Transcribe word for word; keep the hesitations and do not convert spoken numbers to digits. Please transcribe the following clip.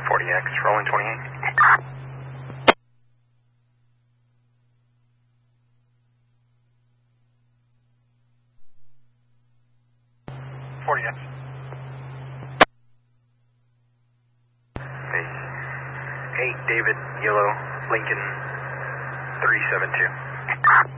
forty X, rolling twenty-eight. forty X. Hey, hey, David, Yellow, Lincoln, three seven two.